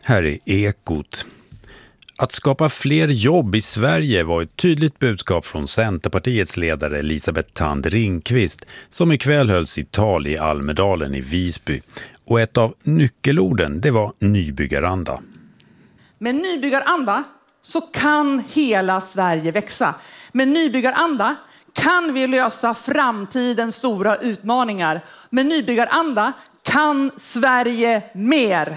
Här är Ekot. Att skapa fler jobb i Sverige var ett tydligt budskap från Centerpartiets ledare Elisabeth Thand Ringqvist som ikväll höll sitt tal i Almedalen i Visby. Och ett av nyckelorden, det var nybyggaranda. Med nybyggaranda så kan hela Sverige växa. Med nybyggaranda kan vi lösa framtidens stora utmaningar. Med nybyggaranda kan Sverige mer.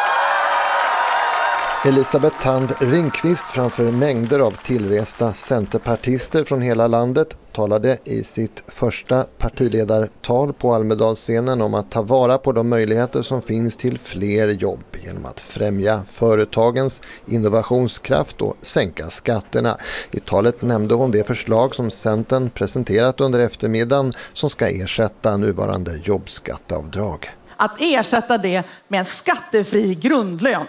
Elisabeth Thand Ringqvist framför mängder av tillresta centerpartister från hela landet talade i sitt första partiledartal på Almedalsscenen om att ta vara på de möjligheter som finns till fler jobb genom att främja företagens innovationskraft och sänka skatterna. I talet nämnde hon det förslag som Centern presenterat under eftermiddagen som ska ersätta nuvarande jobbskatteavdrag. Att ersätta det med en skattefri grundlön.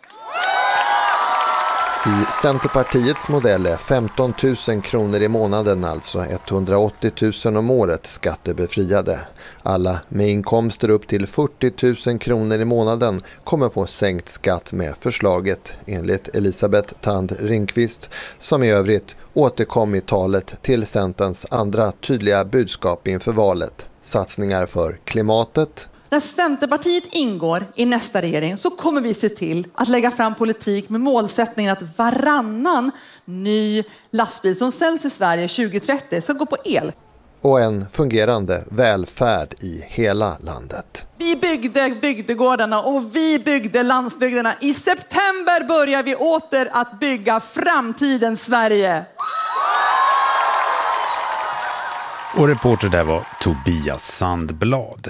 I Centerpartiets modell är 15 000 kronor i månaden, alltså 180 000 om året, skattebefriade. Alla med inkomster upp till 40 000 kronor i månaden kommer få sänkt skatt med förslaget, enligt Elisabeth Thand Ringqvist, som i övrigt återkom i talet till Centerns andra tydliga budskap inför valet. Satsningar för klimatet. När Centerpartiet ingår i nästa regering så kommer vi se till att lägga fram politik med målsättningen att varannan ny lastbil som säljs i Sverige 2030 ska gå på el. Och en fungerande välfärd i hela landet. Vi byggde bygdegårdarna och vi byggde landsbygderna. I september börjar vi åter att bygga framtidens Sverige. Och reporter där var Tobias Sandblad.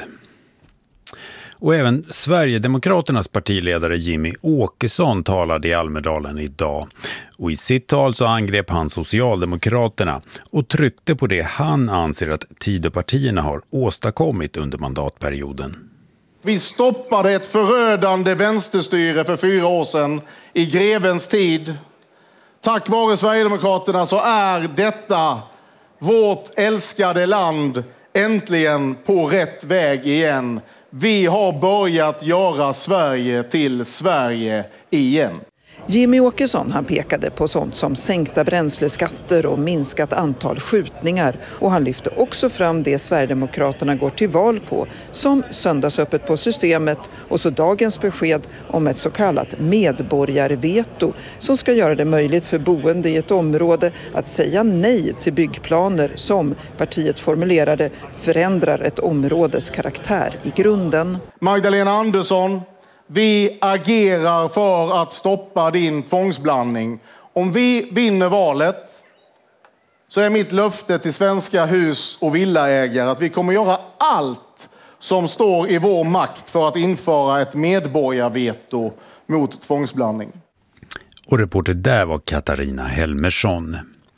Och även Sverigedemokraternas partiledare Jimmie Åkesson talade i Almedalen idag. Och i sitt tal så angrep han Socialdemokraterna och tryckte på det han anser att Tidöpartierna har åstadkommit under mandatperioden. Vi stoppade ett förödande vänsterstyre för 4 år sedan i grevens tid. Tack vare Sverigedemokraterna så är detta vårt älskade land äntligen på rätt väg igen. Vi har börjat göra Sverige till Sverige igen. Jimmie Åkesson han pekade på sånt som sänkta bränsleskatter och minskat antal skjutningar. Och han lyfte också fram det Sverigedemokraterna går till val på som söndagsöppet på Systemet och så dagens besked om ett så kallat medborgarveto som ska göra det möjligt för boende i ett område att säga nej till byggplaner som partiet formulerade förändrar ett områdes karaktär i grunden. Magdalena Andersson, vi agerar för att stoppa din tvångsblandning. Om vi vinner valet så är mitt löfte till svenska hus- och villaägare att vi kommer göra allt som står i vår makt för att införa ett medborgarveto mot tvångsblandning. Och reporter där var Katarina Helmersson.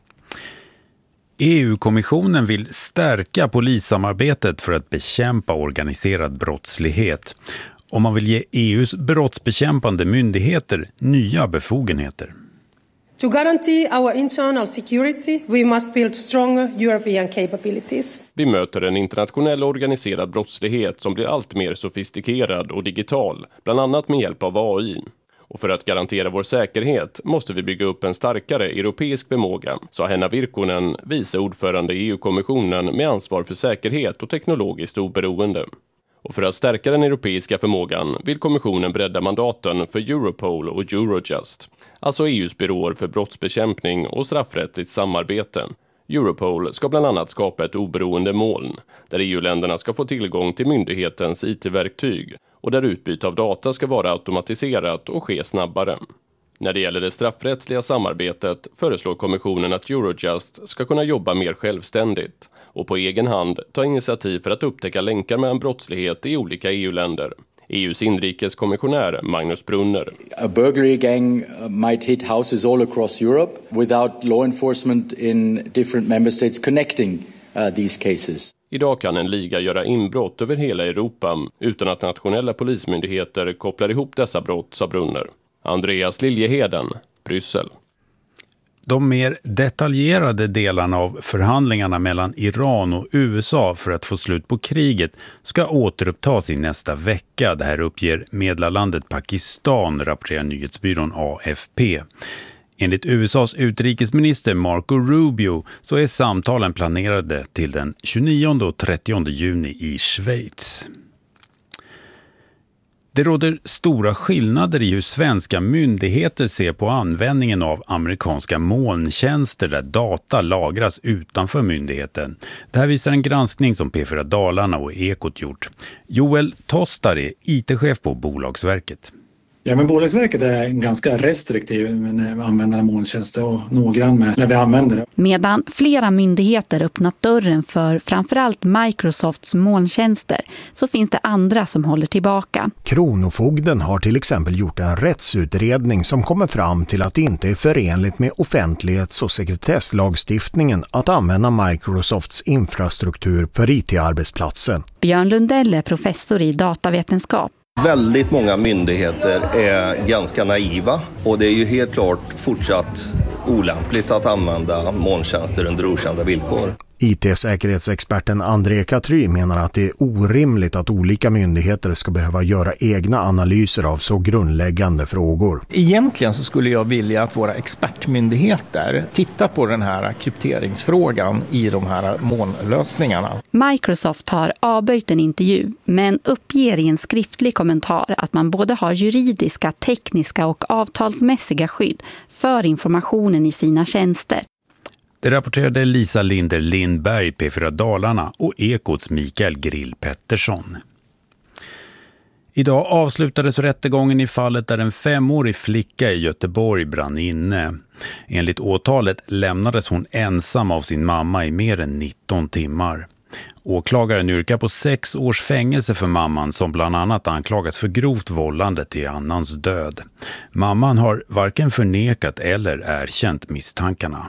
EU-kommissionen vill stärka polissamarbetet för att bekämpa organiserad brottslighet. Och man vill ge EUs brottsbekämpande myndigheter nya befogenheter. To guarantee our internal security, we must build stronger European capabilities. Vi möter en internationell organiserad brottslighet som blir allt mer sofistikerad och digital, bland annat med hjälp av AI. Och för att garantera vår säkerhet måste vi bygga upp en starkare europeisk förmåga, sa Henna Virkkonen, vice ordförande i EU-kommissionen med ansvar för säkerhet och teknologiskt oberoende. Och för att stärka den europeiska förmågan vill kommissionen bredda mandaten för Europol och Eurojust, alltså EUs byråer för brottsbekämpning och straffrättsligt samarbete. Europol ska bland annat skapa ett oberoende moln, där EU-länderna ska få tillgång till myndighetens IT-verktyg och där utbyte av data ska vara automatiserat och ske snabbare. När det gäller det straffrättsliga samarbetet föreslår kommissionen att Eurojust ska kunna jobba mer självständigt och på egen hand ta initiativ för att upptäcka länkar mellan brottslighet i olika EU-länder. EUs inrikeskommissionär Magnus Brunner. A burglary gang might hit houses all across Europe without law enforcement in different member states connecting these cases. Idag kan en liga göra inbrott över hela Europa utan att nationella polismyndigheter kopplar ihop dessa brott, sa Brunner. Andreas Liljeheden, Bryssel. De mer detaljerade delarna av förhandlingarna mellan Iran och USA för att få slut på kriget ska återupptas i nästa vecka. Det här uppger medlarlandet Pakistan, rapporterar nyhetsbyrån AFP. Enligt USAs utrikesminister Marco Rubio så är samtalen planerade till den 29 och 30 juni i Schweiz. Det råder stora skillnader i hur svenska myndigheter ser på användningen av amerikanska molntjänster där data lagras utanför myndigheten. Det här visar en granskning som P4 Dalarna och Ekot gjort. Joel Tostar är IT-chef på Bolagsverket. Ja, men Bolagsverket är ganska restriktiv med användande av molntjänster och noggrann med när vi använder det. Medan flera myndigheter öppnat dörren för framförallt Microsofts molntjänster så finns det andra som håller tillbaka. Kronofogden har till exempel gjort en rättsutredning som kommer fram till att det inte är förenligt med offentlighets- och sekretesslagstiftningen att använda Microsofts infrastruktur för IT-arbetsplatsen. Björn Lundell är professor i datavetenskap. Väldigt många myndigheter är ganska naiva och det är ju helt klart fortsatt olämpligt att använda molntjänster under okända villkor. IT-säkerhetsexperten André Katry menar att det är orimligt att olika myndigheter ska behöva göra egna analyser av så grundläggande frågor. Egentligen så skulle jag vilja att våra expertmyndigheter tittar på den här krypteringsfrågan i de här molnlösningarna. Microsoft har avböjt en intervju men uppger i en skriftlig kommentar att man både har juridiska, tekniska och avtalsmässiga skydd för informationen i sina tjänster. Det rapporterade Lisa Linder Lindberg, P4 Dalarna och Ekots Mikael Grill Pettersson. Idag avslutades rättegången i fallet där en 5-årig flicka i Göteborg brann inne. Enligt åtalet lämnades hon ensam av sin mamma i mer än 19 timmar. Åklagaren yrkar på 6 års fängelse för mamman som bland annat anklagas för grovt vållande till annans död. Mamman har varken förnekat eller erkänt misstankarna.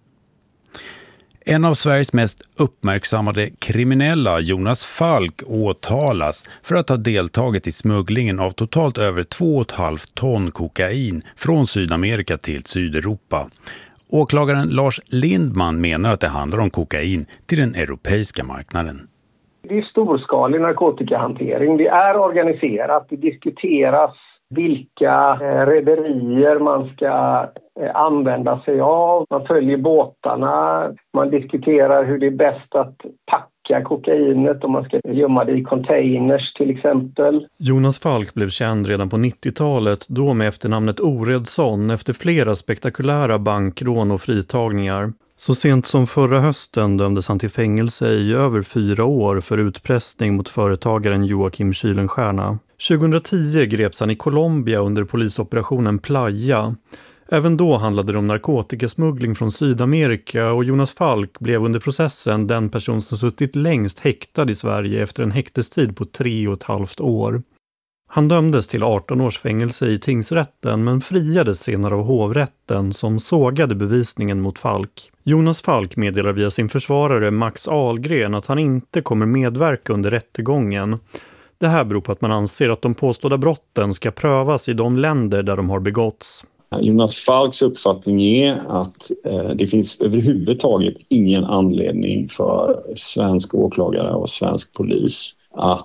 En av Sveriges mest uppmärksammade kriminella, Jonas Falk, åtalas för att ha deltagit i smugglingen av totalt över 2,5 ton kokain från Sydamerika till Sydeuropa. Åklagaren Lars Lindman menar att det handlar om kokain till den europeiska marknaden. Det är storskalig narkotikahantering. Det är organiserat. Det diskuteras vilka rederier man ska använda sig av. Man följer båtarna. Man diskuterar hur det är bäst att packa kokainet, om man ska gömma det i containers till exempel. Jonas Falk blev känd redan på 90-talet, då med efternamnet Oredsson, efter flera spektakulära bankrån och fritagningar. Så sent som förra hösten dömdes han till fängelse i över 4 år för utpressning mot företagaren Joakim Kylenstierna. 2010 greps han i Colombia under polisoperationen Playa. Även då handlade det om narkotikasmuggling från Sydamerika och Jonas Falk blev under processen den person som suttit längst häktad i Sverige efter en häktestid på 3,5 år. Han dömdes till 18 års fängelse i tingsrätten men friades senare av hovrätten som sågade bevisningen mot Falk. Jonas Falk meddelar via sin försvarare Max Ahlgren att han inte kommer medverka under rättegången. Det här beror på att man anser att de påstådda brotten ska prövas i de länder där de har begåtts. Jonas Falks uppfattning är att det finns överhuvudtaget ingen anledning för svensk åklagare och svensk polis att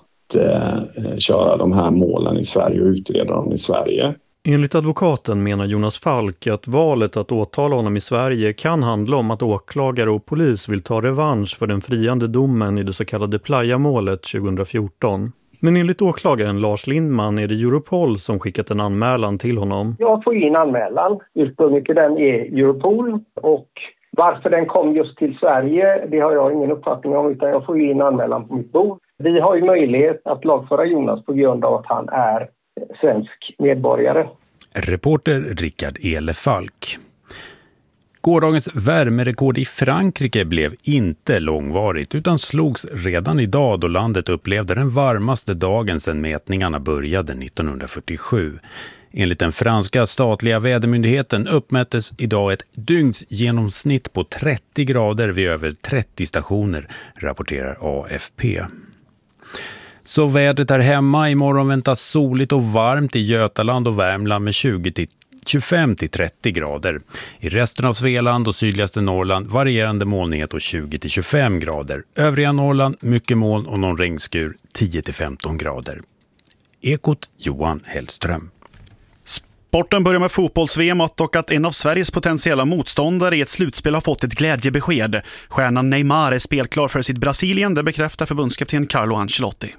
köra de här målen i Sverige och utreda dem i Sverige. Enligt advokaten menar Jonas Falk att valet att åtala honom i Sverige kan handla om att åklagare och polis vill ta revansch för den friande domen i det så kallade Playa-målet 2014. Men enligt åklagaren Lars Lindman är det Europol som skickat en anmälan till honom. Jag får in anmälan. Ursprungligen till den är Europol och varför den kom just till Sverige, det har jag ingen uppfattning om, utan jag får in anmälan på mitt bord. Vi har ju möjlighet att lagföra Jonas på grund av att han är svensk medborgare. Reporter Rickard Elefalk. Gårdagens värmerekord i Frankrike blev inte långvarigt utan slogs redan idag då landet upplevde den varmaste dagen sedan mätningarna började 1947. Enligt den franska statliga vädermyndigheten uppmättes idag ett dygnsgenomsnitt på 30 grader vid över 30 stationer, rapporterar AFP. Så vädret här hemma, imorgon väntas soligt och varmt i Götaland och Värmland med 20 25-30 grader. I resten av Svealand och sydligaste Norrland varierande molnighet och 20-25 grader. Övriga Norrland mycket moln och någon regnskur 10-15 grader. Ekot Johan Hellström. Sporten börjar med fotbolls-VM och att en av Sveriges potentiella motståndare i ett slutspel har fått ett glädjebesked. Stjärnan Neymar är spelklar för sitt Brasilien, det bekräftar förbundskapten Carlo Ancelotti.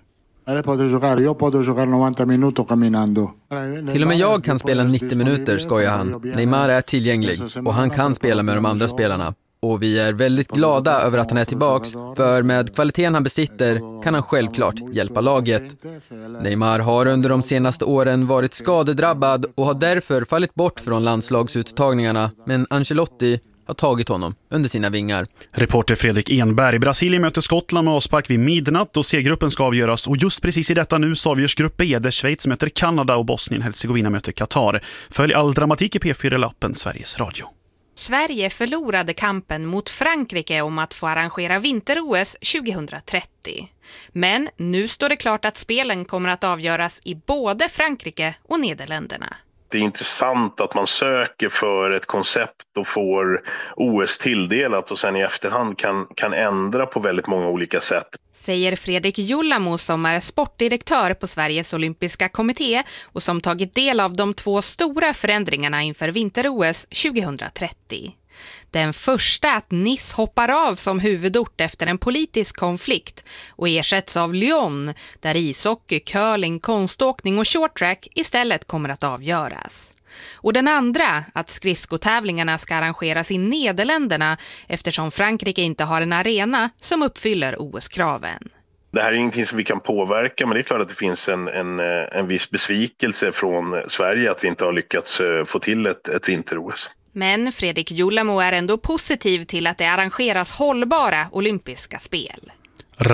Till och med jag kan spela 90 minuter, skojar han. Neymar är tillgänglig och han kan spela med de andra spelarna. Och vi är väldigt glada över att han är tillbaks, för med kvaliteten han besitter kan han självklart hjälpa laget. Neymar har under de senaste åren varit skadedrabbad och har därför fallit bort från landslagsuttagningarna, men Ancelotti har tagit honom under sina vingar. Reporter Fredrik Enberg. Brasilien möter Skottland med avspark vid midnatt och C-gruppen ska avgöras. Och just precis i detta nu så avgörs grupp B där Schweiz möter Kanada och Bosnien-Hercegovina möter Qatar. Följ all dramatik i P4-lappen Sveriges Radio. Sverige förlorade kampen mot Frankrike om att få arrangera vinter-OS 2030. Men nu står det klart att spelen kommer att avgöras i både Frankrike och Nederländerna. Det är intressant att man söker för ett koncept och får OS tilldelat och sen i efterhand kan ändra på väldigt många olika sätt. Säger Fredrik Jullamo som är sportdirektör på Sveriges olympiska kommitté och som tagit del av de 2 stora förändringarna inför vinter-OS 2030. Den första att Nice hoppar av som huvudort efter en politisk konflikt och ersätts av Lyon där ishockey, curling, konståkning och shorttrack istället kommer att avgöras. Och den andra att skridskotävlingarna ska arrangeras i Nederländerna eftersom Frankrike inte har en arena som uppfyller OS-kraven. Det här är ingenting som vi kan påverka, men det är klart att det finns en viss besvikelse från Sverige att vi inte har lyckats få till ett vinter-OS. Men Fredrik Jullamo är ändå positiv till att det arrangeras hållbara olympiska spel.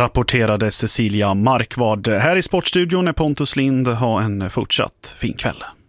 Rapporterade Cecilia Markvard. Här i Sportstudion är Pontus Lind. Ha en fortsatt fin kväll.